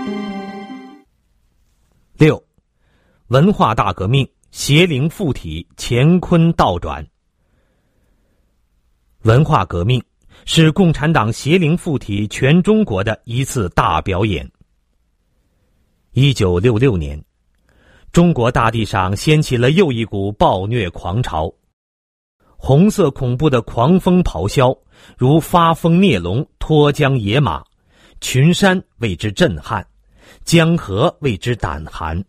6. 文化大革命，邪灵附体，乾坤倒转。文化革命是共产党邪灵附体全中国的一次大表演。1966年，中国大地上掀起了又一股暴虐狂潮，红色恐怖的狂风咆哮，如发疯孽龙脱缰野马，群山为之震撼，江河为之胆寒。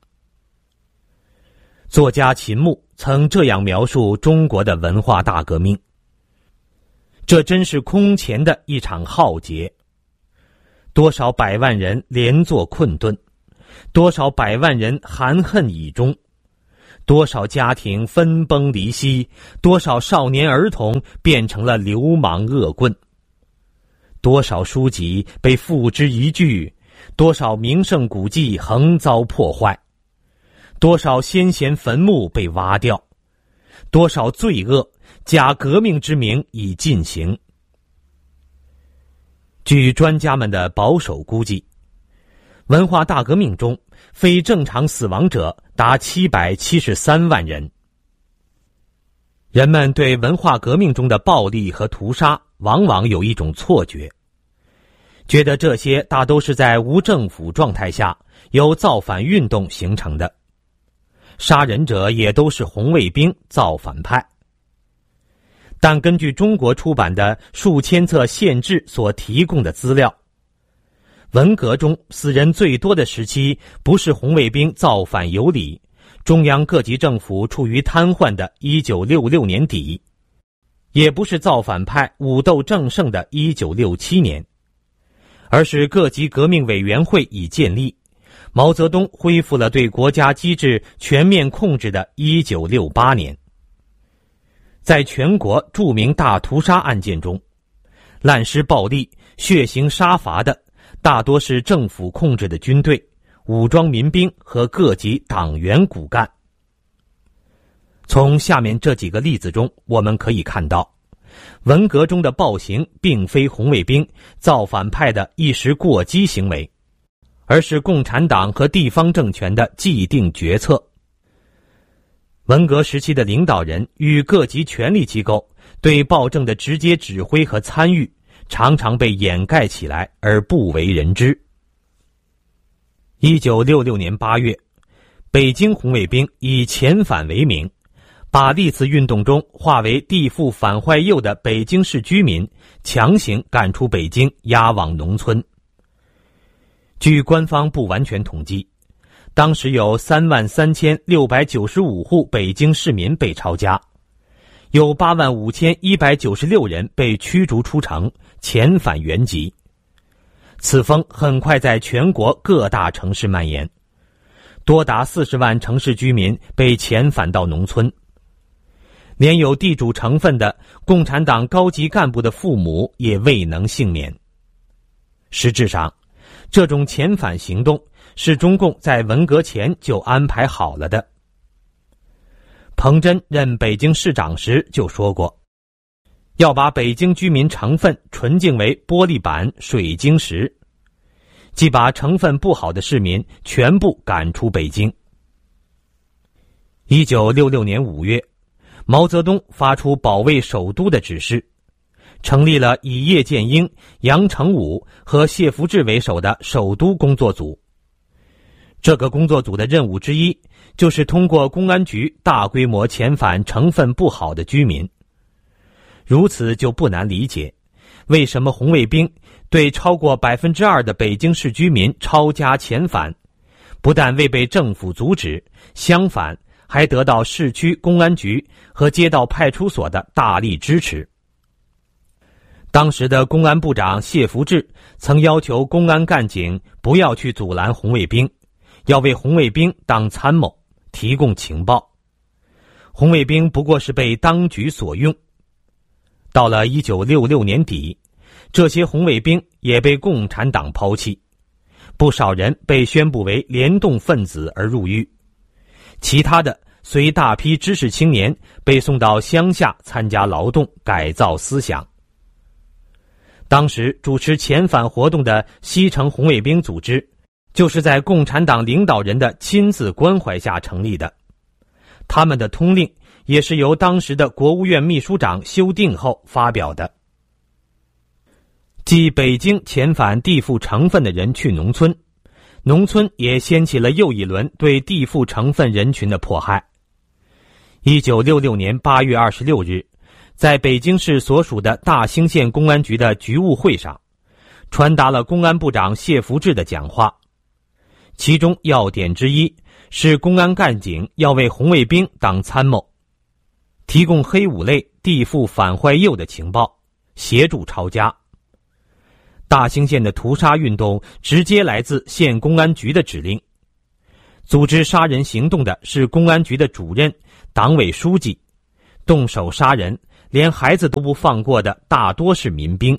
作家秦牧曾这样描述中国的文化大革命：这真是空前的一场浩劫，多少百万人连坐困顿，多少百万人含恨以终，多少家庭分崩离析，多少少年儿童变成了流氓恶棍，多少书籍被付之一炬，多少名胜古迹横遭破坏，多少先贤坟墓被挖掉，多少罪恶假革命之名已进行。据专家们的保守估计，文化大革命中非正常死亡者达773万人。人们对文化革命中的暴力和屠杀往往有一种错觉，觉得这些大都是在无政府状态下由造反运动形成的，杀人者也都是红卫兵造反派。但根据中国出版的数千册县志所提供的资料，文革中死人最多的时期不是红卫兵造反有理，中央各级政府处于瘫痪的1966年底，也不是造反派武斗正盛的1967年，而是各级革命委员会已建立，毛泽东恢复了对国家机制全面控制的1968年。在全国著名大屠杀案件中，滥施暴力、血腥杀伐的大多是政府控制的军队、武装民兵和各级党员骨干。从下面这几个例子中，我们可以看到，文革中的暴行并非红卫兵、造反派的一时过激行为，而是共产党和地方政权的既定决策。文革时期的领导人与各级权力机构对暴政的直接指挥和参与，常常被掩盖起来而不为人知。1966年8月，北京红卫兵以遣返为名，把历次运动中化为地富反坏右的北京市居民强行赶出北京，押往农村。据官方不完全统计，当时有33695户北京市民被抄家，有85196人被驱逐出城，遣返原籍。此风很快在全国各大城市蔓延，多达40万城市居民被遣返到农村。连有地主成分的共产党高级干部的父母也未能幸免。实质上，这种遣返行动是中共在文革前就安排好了的。彭真任北京市长时就说过，要把北京居民成分纯净为玻璃板、水晶石，即把成分不好的市民全部赶出北京。1966年5月，毛泽东发出保卫首都的指示，成立了以叶剑英、杨成武和谢福治为首的首都工作组。这个工作组的任务之一，就是通过公安局大规模遣返成分不好的居民。如此就不难理解，为什么红卫兵对超过2%的北京市居民抄家遣返，不但未被政府阻止，相反还得到市区公安局和街道派出所的大力支持。当时的公安部长谢福治曾要求公安干警不要去阻拦红卫兵，要为红卫兵当参谋，提供情报。红卫兵不过是被当局所用。到了1966年底，这些红卫兵也被共产党抛弃，不少人被宣布为联动分子而入狱，其他的随大批知识青年被送到乡下参加劳动，改造思想。当时主持遣返活动的西城红卫兵组织就是在共产党领导人的亲自关怀下成立的。他们的通令也是由当时的国务院秘书长修订后发表的。继北京遣返地富成分的人去农村，农村也掀起了又一轮对地富成分人群的迫害。1966年8月26日，在北京市所属的大兴县公安局的局务会上，传达了公安部长谢福治的讲话。其中要点之一是公安干警要为红卫兵当参谋，提供黑五类地富反坏右的情报，协助抄家。大兴县的屠杀运动直接来自县公安局的指令，组织杀人行动的是公安局的主任、党委书记，动手杀人连孩子都不放过的大多是民兵。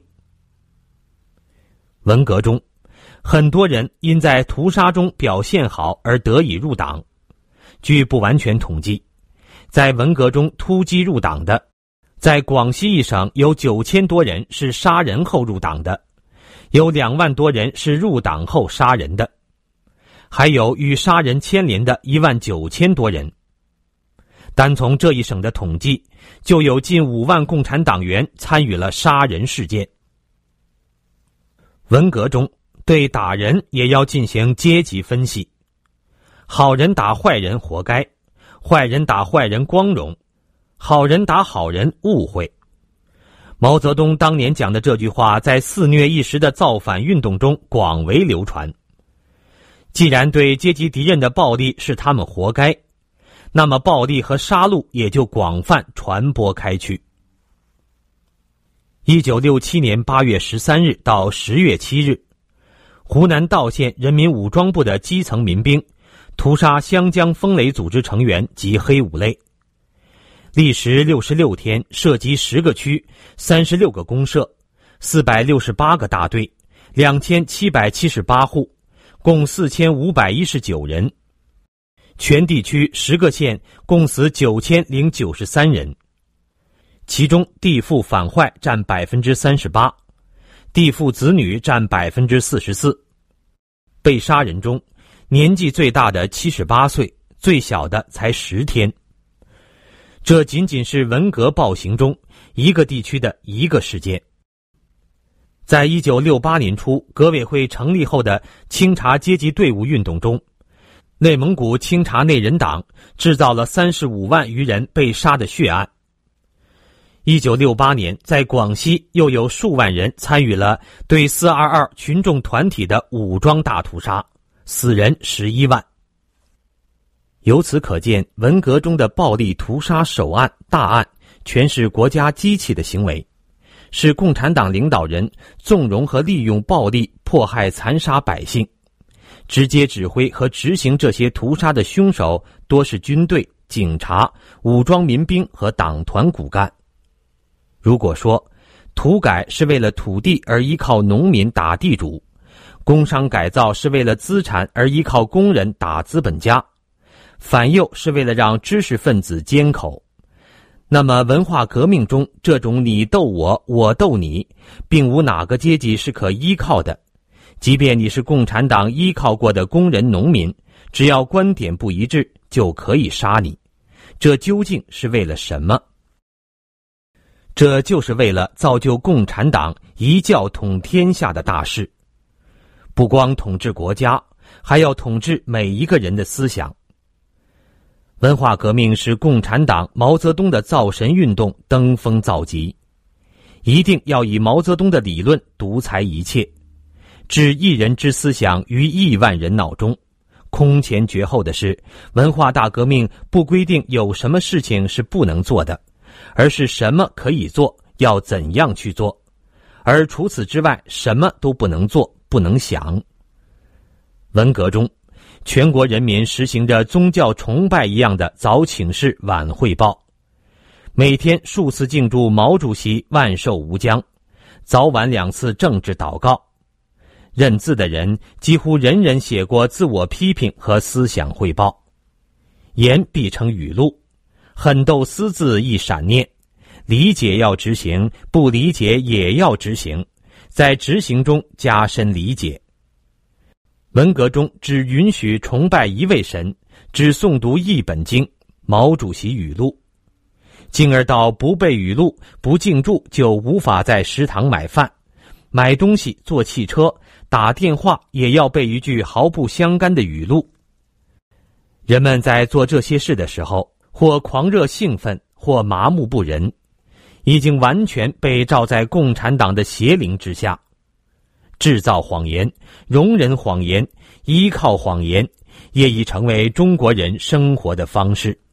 文革中，很多人因在屠杀中表现好而得以入党。据不完全统计，在文革中突击入党的，在广西一省有9000多人是杀人后入党的，有2万多人是入党后杀人的，还有与杀人牵连的19000多人。单从这一省的统计，就有近5万共产党员参与了杀人事件。文革中对打人也要进行阶级分析，好人打坏人活该，坏人打坏人光荣，好人打好人误会。毛泽东当年讲的这句话在肆虐一时的造反运动中广为流传。既然对阶级敌人的暴力是他们活该，那么暴力和杀戮也就广泛传播开去。1967年8月13日到10月7日，湖南道县人民武装部的基层民兵屠杀湘江风雷组织成员及黑五类，历时66天，涉及10个区、36个公社、468个大队、2778户，共4519人。全地区10个县共死9093人，其中地富反坏占38%，地富子女占44%。被杀人中，年纪最大的78岁，最小的才10天。这仅仅是文革暴行中一个地区的一个事件。在1968年初革委会成立后的清查阶级队伍运动中，内蒙古清查内人党制造了35万余人被杀的血案。1968年，在广西又有数万人参与了对422群众团体的武装大屠杀，死人11万。由此可见，文革中的暴力屠杀首案、大案全是国家机器的行为，是共产党领导人纵容和利用暴力迫害残杀百姓。直接指挥和执行这些屠杀的凶手多是军队、警察、武装民兵和党团骨干。如果说土改是为了土地而依靠农民打地主，工商改造是为了资产而依靠工人打资本家，反右是为了让知识分子缄口，那么文化革命中这种你斗我，我斗你，并无哪个阶级是可依靠的。即便你是共产党依靠过的工人、农民，只要观点不一致，就可以杀你。这究竟是为了什么？这就是为了造就共产党一教统天下的大事。不光统治国家，还要统治每一个人的思想。文化革命是共产党毛泽东的造神运动登峰造极，一定要以毛泽东的理论独裁一切，置一人之思想于亿万人脑中。空前绝后的是，文化大革命不规定有什么事情是不能做的，而是什么可以做，要怎样去做，而除此之外什么都不能做，不能想。文革中，全国人民实行着宗教崇拜一样的早请示晚汇报，每天数次敬祝毛主席万寿无疆，早晚2次政治祷告。认字的人几乎人人写过自我批评和思想汇报，言必成语录，狠斗私字一闪念，理解要执行，不理解也要执行，在执行中加深理解。 文革中只允许崇拜一位神，只诵读一本经，毛主席语录，进而到不背语录、不敬注就无法在食堂买饭、买东西、坐汽车、打电话也要背一句毫不相干的语录。人们在做这些事的时候，或狂热兴奋，或麻木不仁，已经完全被罩在共产党的邪灵之下。制造谎言、容忍谎言、依靠谎言，也已成为中国人生活的方式。